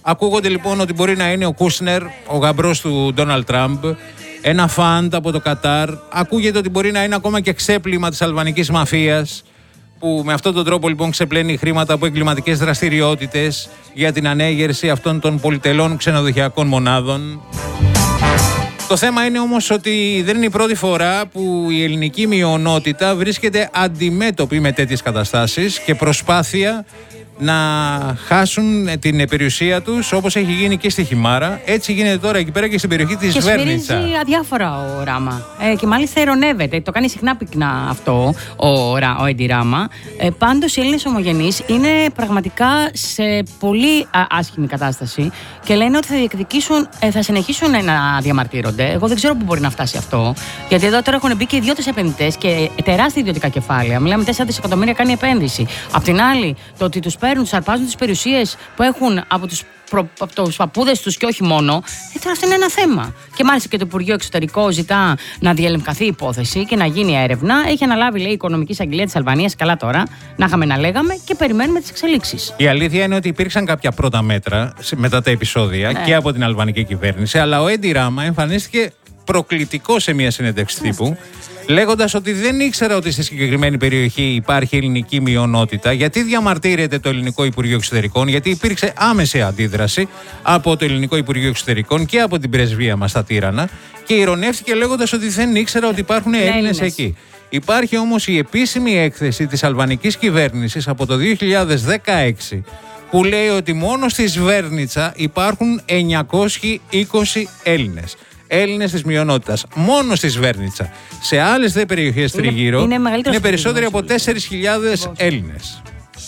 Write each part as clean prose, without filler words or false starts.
Ακούγονται λοιπόν ότι μπορεί να είναι ο Κούσνερ, ο γαμπρός του Ντόναλντ Τραμπ, ένα φαντ από το Κατάρ. Ακούγεται ότι μπορεί να είναι ακόμα και ξέπλυμα της αλβανικής μαφίας, που με αυτόν τον τρόπο λοιπόν ξεπλένει χρήματα από εγκληματικές δραστηριότητες για την ανέγερση αυτών των πολυτελών ξενοδοχειακών μονάδων. Το θέμα είναι όμως ότι δεν είναι η πρώτη φορά που η ελληνική μειονότητα βρίσκεται αντιμέτωπη με τέτοιες καταστάσεις και προσπάθεια να χάσουν την περιουσία τους, όπως έχει γίνει και στη Χιμάρα. Έτσι γίνεται τώρα εκεί πέρα και στην περιοχή της Βέρνιτσα. Και σφυρίζει αδιάφορα ο Ράμα. Και μάλιστα ειρωνεύεται. Το κάνει συχνά πυκνά αυτό ο Έντι Ράμα. Πάντως οι Έλληνες ομογενείς είναι πραγματικά σε πολύ άσχημη κατάσταση και λένε ότι θα διεκδικήσουν, θα συνεχίσουν να διαμαρτύρονται. Εγώ δεν ξέρω πού μπορεί να φτάσει αυτό. Γιατί εδώ τώρα έχουν μπει και ιδιώτες επενδυτές και τεράστια ιδιωτικά κεφάλαια. Μιλάμε 4 δισεκατομμύρια κάνει επένδυση. Απ' την άλλη, το ότι τους παίρνουν, τους αρπάζουν τις περιουσίες που έχουν από τους παππούδες τους και όχι μόνο, τώρα αυτό είναι ένα θέμα. Και μάλιστα και το Υπουργείο Εξωτερικών ζητά να διελευκανθεί η υπόθεση και να γίνει έρευνα. Έχει αναλάβει, λέει, η Οικονομική Εισαγγελία της Αλβανίας. Καλά τώρα, να είχαμε να λέγαμε και περιμένουμε τις εξελίξεις. Η αλήθεια είναι ότι υπήρξαν κάποια πρώτα μέτρα μετά τα επεισόδια και από την αλβανική κυβέρνηση, αλλά ο Έντι Ράμα εμφανίστηκε προκλητικό σε μια συνέντευξη τύπου, λέγοντας ότι δεν ήξερα ότι στη συγκεκριμένη περιοχή υπάρχει ελληνική μειονότητα, γιατί διαμαρτύρεται το Ελληνικό Υπουργείο Εξωτερικών, γιατί υπήρξε άμεση αντίδραση από το Ελληνικό Υπουργείο Εξωτερικών και από την πρεσβεία μας στα Τύρανα, και ειρωνεύτηκε λέγοντας ότι δεν ήξερα ότι υπάρχουν Έλληνες εκεί. Υπάρχει όμως η επίσημη έκθεση της αλβανικής κυβέρνησης από το 2016 που λέει ότι μόνο στη Σβέρνιτσα υπάρχουν 920 Έλληνες. Έλληνες της μειονότητας. Μόνο στη Σβέρνιτσα. Σε άλλες δε περιοχές τριγύρω είναι περισσότεροι από 4.000 Έλληνες.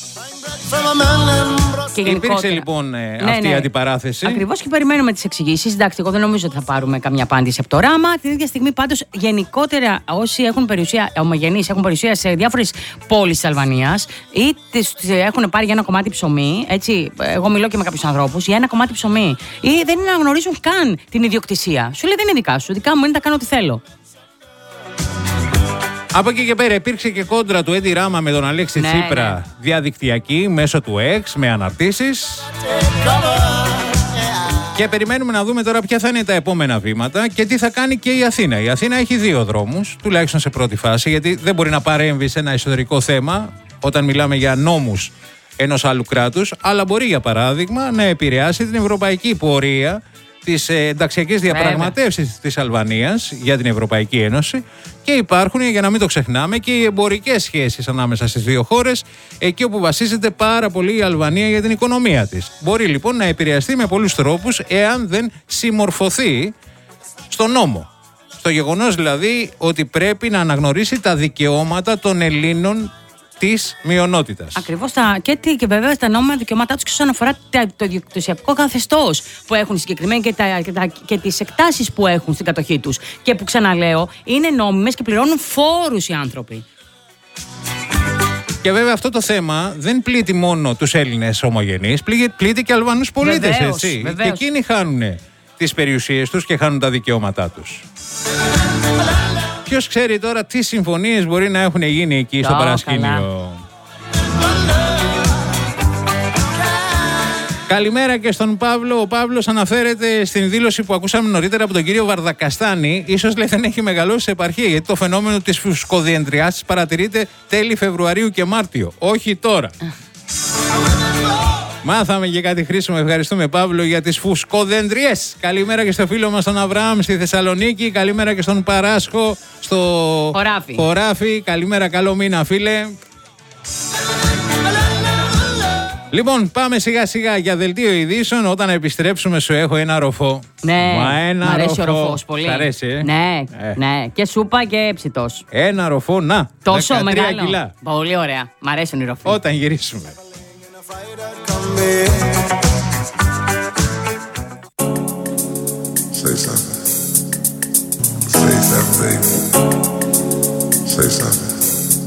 Και υπήρξε λοιπόν αυτή η αντιπαράθεση. Ακριβώς, και περιμένουμε τις εξηγήσεις. Εντάξει, εγώ δεν νομίζω ότι θα πάρουμε καμιά απάντηση από το Ράμα. Την ίδια στιγμή, πάντως, γενικότερα όσοι έχουν περιουσία, ομογενείς, έχουν περιουσία σε διάφορες πόλεις της Αλβανίας ή έχουν πάρει για ένα κομμάτι ψωμί. Έτσι, εγώ μιλώ και με κάποιους ανθρώπους για ένα κομμάτι ψωμί. Ή δεν αναγνωρίζουν καν την ιδιοκτησία. Σου λέει δεν είναι δικά σου. Δικά μου είναι, τα κάνω ό,τι θέλω. Από εκεί και πέρα υπήρξε και κόντρα του Έντι Ράμα με τον Αλέξη Τσίπρα, διαδικτυακή, μέσω του X, με αναρτήσεις. Και περιμένουμε να δούμε τώρα ποια θα είναι τα επόμενα βήματα και τι θα κάνει και η Αθήνα. Η Αθήνα έχει 2 δρόμους, τουλάχιστον σε πρώτη φάση, γιατί δεν μπορεί να παρέμβει σε ένα εσωτερικό θέμα όταν μιλάμε για νόμους ενός άλλου κράτους, αλλά μπορεί, για παράδειγμα, να επηρεάσει την ευρωπαϊκή πορεία, τις ενταξιακές διαπραγματεύσεις της Αλβανίας για την Ευρωπαϊκή Ένωση, και υπάρχουν, για να μην το ξεχνάμε, και οι εμπορικές σχέσεις ανάμεσα στις 2 χώρες, εκεί όπου βασίζεται πάρα πολύ η Αλβανία για την οικονομία της. Μπορεί λοιπόν να επηρεαστεί με πολλούς τρόπους εάν δεν συμμορφωθεί στον νόμο. Στο γεγονός δηλαδή ότι πρέπει να αναγνωρίσει τα δικαιώματα των Ελλήνων της μειονότητας. Ακριβώς, και βέβαια τα νόμιμα δικαιώματά τους και όσον αφορά το ιδιοκτησιακό καθεστώς που έχουν συγκεκριμένα και τις εκτάσεις που έχουν στην κατοχή τους. Και που, ξαναλέω, είναι νόμιμες και πληρώνουν φόρους οι άνθρωποι. Και βέβαια αυτό το θέμα δεν πλήττει μόνο τους Έλληνες ομογενείς, πλήττει και Αλβανούς πολίτες. Έτσι. Και εκείνοι χάνουν τις περιουσίες τους και χάνουν τα δικαιώματά τους. Ποιος ξέρει τώρα τι συμφωνίες μπορεί να έχουν γίνει εκεί στο παρασκήνιο. Καλημέρα και στον Παύλο. Ο Παύλος αναφέρεται στην δήλωση που ακούσαμε νωρίτερα από τον κύριο Βαρδακαστάνη. Ίσως, λέει, δεν έχει μεγαλώσει σε επαρχία, γιατί το φαινόμενο της φουσκοδιεντριάσης παρατηρείται τέλη Φεβρουαρίου και Μάρτιο. Όχι τώρα. Μάθαμε και κάτι χρήσιμο. Ευχαριστούμε, Παύλο, για τις φουσκοδεντριές. Καλημέρα και στο φίλο μας τον Αβραάμ στη Θεσσαλονίκη. Καλημέρα και στον Παράσχο στο Χωράφι. Καλημέρα, καλό μήνα, φίλε. Λοιπόν, πάμε σιγά σιγά για δελτίο ειδήσεων. Όταν επιστρέψουμε, σου έχω ένα ροφό. Ναι, μ' αρέσει ο ροφός πολύ. Σ' αρέσει, ναι. Και σούπα και ψητός. Ένα ροφό, να. Τόσο μεγάλο. Κιλά. Πολύ ωραία. Μ' αρέσουν οι ροφοί. Όταν γυρίσουμε. Fight or come back.